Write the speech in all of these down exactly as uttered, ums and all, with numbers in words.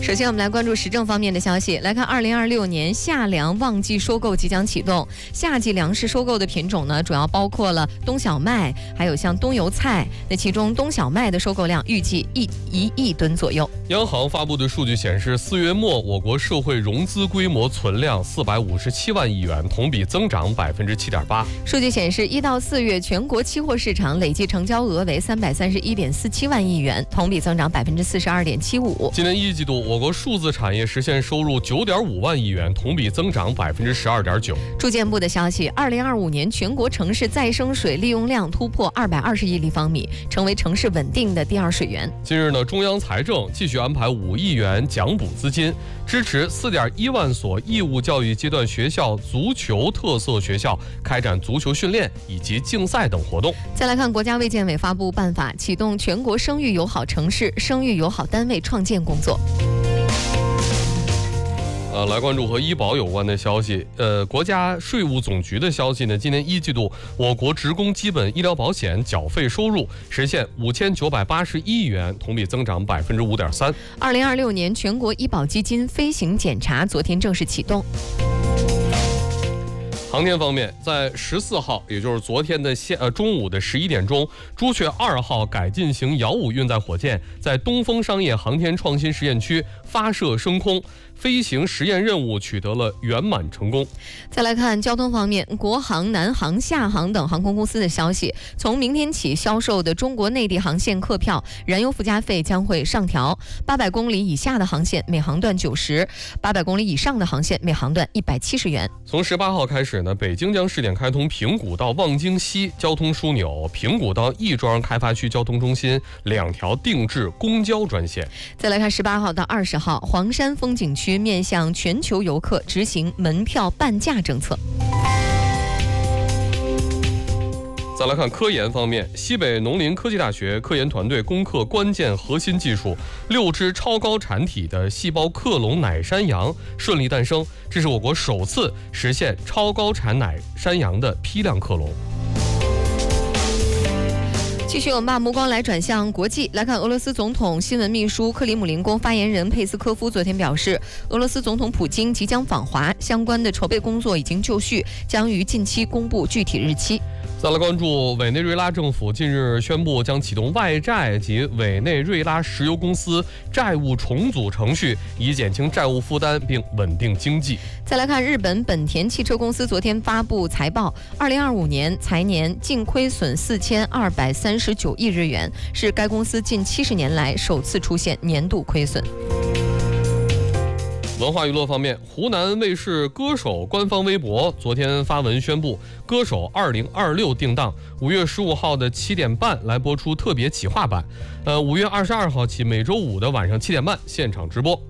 首先，我们来关注时政方面的消息。来看，二零二六年夏粮旺季收购即将启动。夏季粮食收购的品种呢，主要包括了冬小麦，还有像冬油菜。那其中冬小麦的收购量预计一一亿吨左右。 央行发布的数据显示，四月末我国社会融资规模存量四百五十七万亿元，同比增长百分之七点八。 数据显示，一到四月全国期货市场累计成交额为三百三十一点四七万亿元，同比增长百分之四十二点七五。 今年一季度，我国数字产业实现收入九点五万亿元，同比增长百分之十二点九。 住建部的消息，二零二五年全国城市再生水利用量突破二百二十亿立方米，成为城市稳定的第二水源。 近日呢，中央财政继续安排五亿元奖补资金，支持四点一万所义务教育阶段学校足球特色学校开展足球训练以及竞赛等活动。 再来看，国家卫健委发布办法，启动全国生育友好城市、生育友好单位创建工作。 呃，来关注和医保有关的消息。呃，国家税务总局的消息呢，今年一季度我国职工基本医疗保险缴费收入实现五千九百八十一亿元，同比增长百分之五点三。 二零二六年全国医保基金飞行检查昨天正式启动。 航天方面，在十四号，也就是昨天的下呃中午的十一点钟，朱雀二号改进型遥五运载火箭在东风商业航天创新实验区发射升空，飞行实验任务取得了圆满成功。 再来看交通方面，国航、南航、厦航等航空公司的消息，从明天起销售的中国内地航线客票燃油附加费将会上调，八百公里以下的航线每航段九十，八百公里以上的航线每航段一百七十元。 从十八号开始呢，北京将试点开通平谷到望京西交通枢纽、平谷到亦庄开发区交通中心两条定制公交专线。 再来看十八号到二十号，黄山风景区面向全球游客执行门票半价政策。 再来看科研方面，西北农林科技大学科研团队攻克关键核心技术，六只超高产体的细胞克隆奶山羊顺利诞生，这是我国首次实现超高产奶山羊的批量克隆。 继续，我们把目光来转向国际，来看俄罗斯总统新闻秘书克里姆林宫发言人佩斯科夫昨天表示，俄罗斯总统普京即将访华，相关的筹备工作已经就绪，将于近期公布具体日期。 再来关注委内瑞拉政府近日宣布将启动外债及委内瑞拉石油公司债务重组程序，以减轻债务负担并稳定经济。 再来看日本本田汽车公司昨天发布财报，二零二五年财年净亏损四千二百三十九亿日元，是该公司近七十年来首次出现年度亏损。 文化娱乐方面，湖南卫视歌手官方微博昨天发文宣布，歌手二零二六定档，五月十五号的七点半来播出特别企划版，呃，五月二十二号起每周五的晚上七点半现场直播。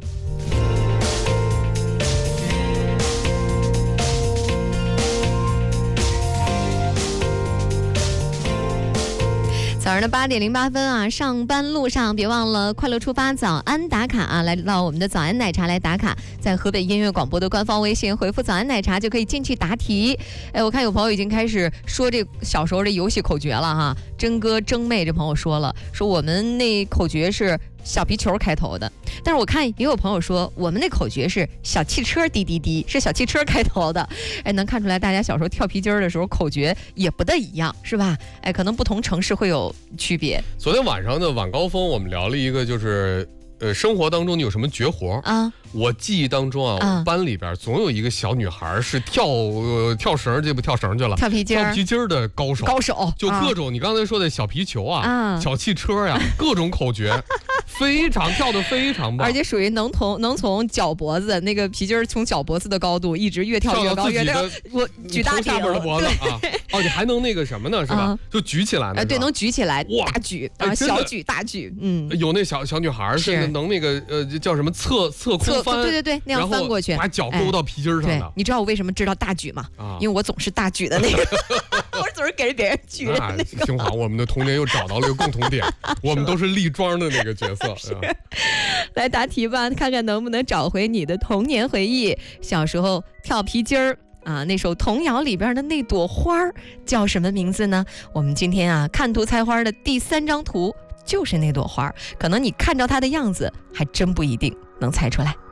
早上的八点零八分啊，上班路上别忘了快乐出发早安打卡啊！来到我们的早安奶茶来打卡，在河北音乐广播的官方微信回复早安奶茶就可以进去答题。哎，我看有朋友已经开始说这小时候这游戏口诀了哈。真哥真妹这朋友说了，说我们那口诀是小皮球开头的，但是我看也有朋友说我们那口诀是小汽车滴滴滴，是小汽车开头的。哎，能看出来大家小时候跳皮筋儿的时候口诀也不大一样，是吧？哎，可能不同城市会有区别。 昨天晚上的晚高峰，我们聊了一个就是呃，生活当中你有什么绝活啊？我记忆当中啊，啊我们班里边总有一个小女孩是跳呃跳绳，这不跳绳去了， 跳皮筋跳皮筋的高手， 高手就各种、啊、你刚才说的小皮球啊，啊小汽车呀、啊，各种口诀。非常跳得非常棒， 而且属于能从能从脚脖子那个皮筋从脚脖子的高度一直越跳越高，越跳我举大下边的脖子啊！哦，你还能那个什么呢？是吧？啊、就举起来呢？ 对，能举起来，大举啊，小举大举，嗯， 有那小小女孩是能那个呃叫什么侧侧空翻， 对对对，那样翻过去， 把脚勾到皮筋上的。 你知道我为什么知道大举吗？啊，因为我总是大举的那个，我总是给别人举的那个。 挺好，我们的童年又找到了一个共同点，我们都是立桩的那个角色。 来答题吧，看看能不能找回你的童年回忆。小时候跳皮筋儿啊，那首童谣里边的那朵花叫什么名字呢？我们今天啊看图猜花的第三张图就是那朵花，可能你看着它的样子还真不一定。 能猜出来。